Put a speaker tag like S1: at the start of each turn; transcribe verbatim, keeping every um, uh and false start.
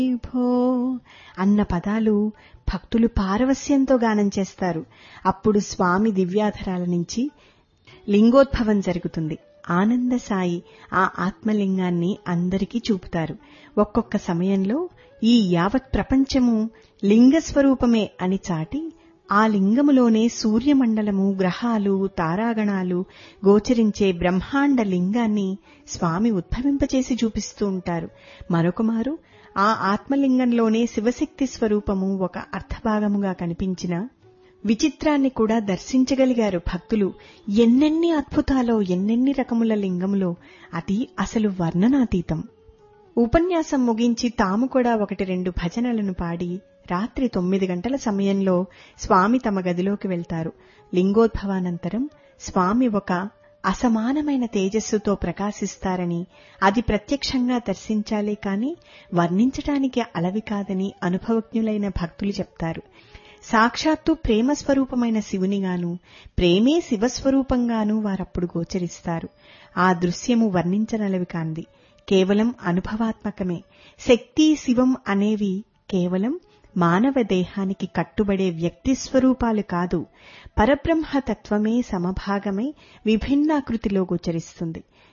S1: భో అన్న పదాలు భక్తులు పారవస్యంతో గానం చేస్తారు. అప్పుడు స్వామి దివ్యాధరాల నుంచి లింగోద్భవం జరుగుతుంది. ఆనంద సాయి ఆ ఆత్మలింగాన్ని అందరికీ చూపుతారు. ఒక్కొక్క సమయంలో ఈ యావత్ ప్రపంచము లింగస్వరూపమే అని చాటి ఆ లింగములోనే సూర్యమండలము, గ్రహాలు, తారాగణాలు గోచరించే బ్రహ్మాండ లింగాన్ని స్వామి ఉద్భవింపచేసి చూపిస్తూ ఉంటారు. మరొకమారు ఆ ఆత్మలింగంలోనే శివశక్తి స్వరూపము ఒక అర్ధభాగముగా కనిపించిన విచిత్రాన్ని కూడా దర్శించగలిగారు భక్తులు. ఎన్నెన్ని అద్భుతాలో, ఎన్నెన్ని రకముల లింగములో అది అసలు వర్ణనాతీతం. ఉపన్యాసం ముగించి తాము కూడా ఒకటి రెండు భజనలను పాడి రాత్రి తొమ్మిది గంటల సమయంలో స్వామి తమ గదిలోకి వెళ్తారు. లింగోద్భవానంతరం స్వామి ఒక అసమానమైన తేజస్సుతో ప్రకాశిస్తారని, అది ప్రత్యక్షంగా దర్శించాలే కాని వర్ణించటానికి అలవి కాదని అనుభవజ్ఞులైన భక్తులు చెప్తారు. సాక్షాత్తు ప్రేమస్వరూపమైన శివునిగాను, ప్రేమే శివస్వరూపంగానూ వారప్పుడు గోచరిస్తారు. ఆ దృశ్యము వర్ణించనలవి కాంది, కేవలం అనుభవాత్మకమే. శక్తి, శివం అనేవి కేవలం మానవ దేహానికి కట్టుబడే వ్యక్తి స్వరూపాలు కాదు, పరబ్రహ్మతత్వమే సమభాగమై విభిన్నాకృతిలో గోచరిస్తుంది.